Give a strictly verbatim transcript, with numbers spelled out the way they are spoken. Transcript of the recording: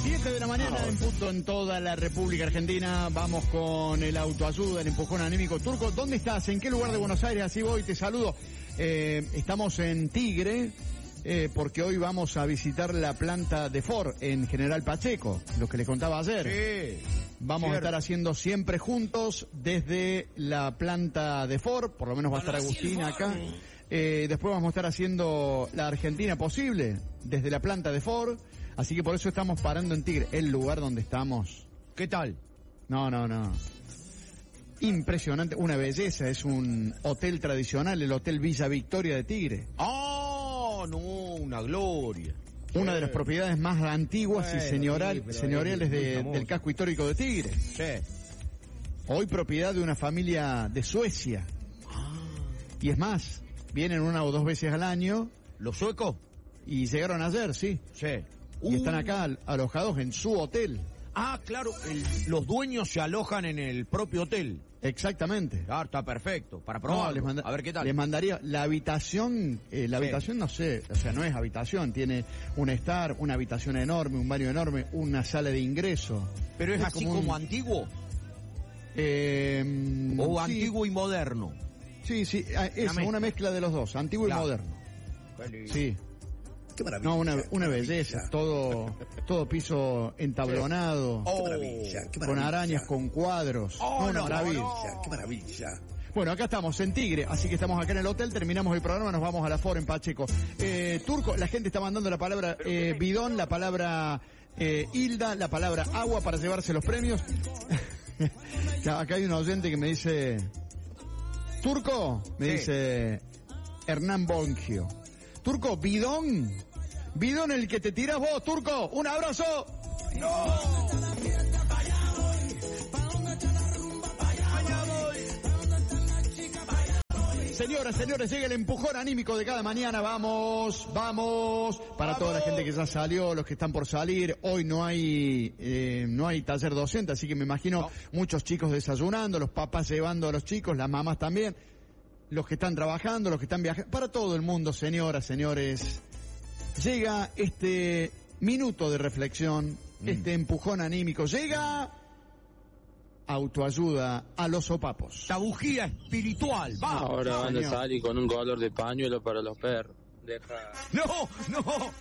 siete de la mañana en punto en toda la República Argentina. Vamos con el autoayuda, el empujón anímico. Turco, ¿dónde estás? ¿En qué lugar de Buenos Aires? Así voy, te saludo. Eh, estamos en Tigre, eh, porque hoy vamos a visitar la planta de Ford en General Pacheco, lo que les contaba ayer. Sí, vamos cierto. a estar haciendo siempre juntos desde la planta de Ford, por lo menos va a estar Agustín acá. Eh, después vamos a estar haciendo la Argentina posible desde la planta de Ford. Así que por eso estamos parando en Tigre, el lugar donde estamos. ¿Qué tal? No, no, no. Impresionante, una belleza, es un hotel tradicional, el Hotel Villa Victoria de Tigre. ¡Oh, no! Una gloria. Una de las propiedades más antiguas Bueno, y señoral, sí, pero señoriales es muy de, famoso. del casco histórico de Tigre. Sí. Hoy propiedad de una familia de Suecia. Y es más, vienen una o dos veces al año. ¿Los suecos? Y llegaron ayer, sí. Sí. Y Uh. están acá al- alojados en su hotel. Ah, claro, el- los dueños se alojan en el propio hotel. Exactamente. Ah, está perfecto, para No, probarlo. les manda- A ver qué tal. Les mandaría la habitación, eh, la Sí. habitación no sé, o sea, no es habitación, tiene un estar, una habitación enorme, un baño enorme, una sala de ingreso. Pero es, así como, un- antiguo Eh, o sí, antiguo y moderno. Sí, sí, ah, es mezcla. una mezcla de los dos, antiguo Claro. y moderno. Sí. Qué maravilla. No, una, qué una maravilla. belleza, todo, todo piso entablonado, Oh. Qué maravilla, qué con maravilla. arañas, con cuadros. Oh, No, una no, maravilla. no. Qué maravilla. Bueno, acá estamos en Tigre, así que estamos acá en el hotel, terminamos el programa, nos vamos a la Ford en Pacheco. Eh, Turco, la gente está mandando la palabra eh, bidón, la palabra eh, Hilda, la palabra agua para llevarse los premios. Acá hay un oyente que me dice, Turco, me Sí. dice Hernán Bongio. Turco, bidón, bidón el que te tirás vos, Turco, un abrazo. Señoras, señores, llega el empujón anímico de cada mañana. Vamos, vamos. Para toda la gente que ya salió, los que están por salir. Hoy no hay, eh, no hay taller docente, así que me imagino No. muchos chicos desayunando, los papás llevando a los chicos, las mamás también. Los que están trabajando, los que están viajando. Para todo el mundo, señoras, señores. Llega este minuto de reflexión, Mm. este empujón anímico. Llega autoayuda a los sopapos. Esta bujía espiritual, vamos. Ahora van a señor. salir con un color de pañuelo para los perros. Deja. No, no,